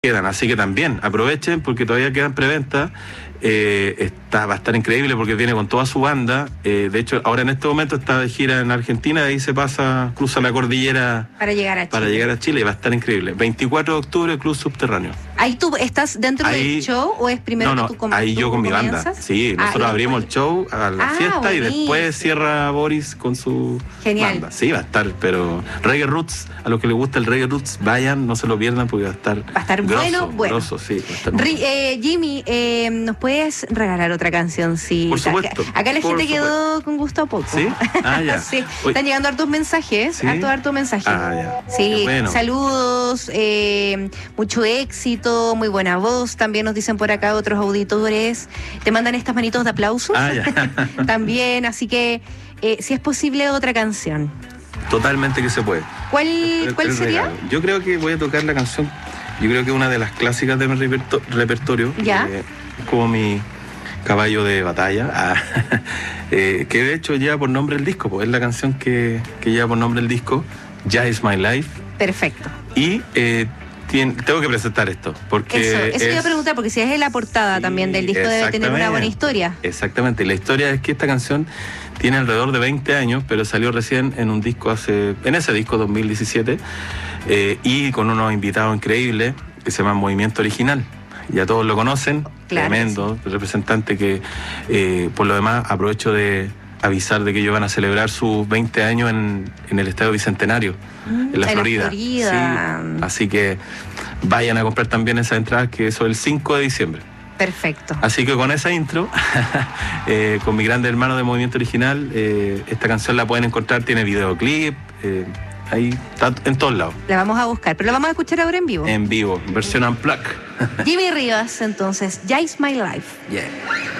quedan, así que también aprovechen porque todavía quedan preventa. Va a estar increíble porque viene con toda su banda. De hecho, ahora en este momento está de gira en Argentina, de ahí se pasa, cruza la cordillera para llegar a Chile. Y va a estar increíble. 24 de octubre, Club Subterráneo. ¿Ahí tú estás dentro del show o es primero que tú comienzas? Ahí yo con mi banda. Sí, nosotros abrimos el show a la fiesta buenísimo. Y después cierra Boris con su banda. Sí, va a estar, pero Reggae Roots, a los que les gusta el Reggae Roots, vayan, no se lo pierdan porque va a estar bueno. Grosso, sí, va a estar Jimmy, ¿nos puedes regalar otra canción? Sí. Por supuesto. Acá la gente quedó con gusto a poco. ¿Sí? Ya. Sí. Están llegando hartos mensajes. ¿Sí? Hartos mensajes. Ya. Sí, bueno. Saludos, mucho éxito, muy buena voz. También nos dicen por acá otros auditores. Te mandan estas manitos de aplausos. Ya. También, así que si es posible otra canción. Totalmente que se puede. ¿Cuál sería? Regalo. Yo creo que voy a tocar la canción, yo creo que una de las clásicas de mi repertorio. ¿Ya? Como mi caballo de batalla, que de hecho lleva por nombre el disco, pues es la canción que lleva por nombre el disco, Ya Is My Life. Perfecto. Y tengo que presentar esto, porque eso iba a preguntar, porque si es la portada también del disco debe tener una buena historia. Exactamente, la historia es que esta canción tiene alrededor de 20 años, pero salió recién en un disco en ese disco 2017, y con unos invitados increíbles que se llaman Movimiento Original. Ya todos lo conocen, claro, tremendo representante que, por lo demás, aprovecho de avisar de que ellos van a celebrar sus 20 años en el Estadio Bicentenario, en la Florida. Sí, así que vayan a comprar también esas entradas, que eso es el 5 de diciembre. Perfecto. Así que con esa intro, con mi grande hermano de Movimiento Original, esta canción la pueden encontrar, tiene videoclip, ahí está en todos lados. La vamos a buscar, pero la vamos a escuchar ahora en vivo. En vivo, versión unplugged. Jimmy Rivas, entonces, Ya Is My Life. Yeah.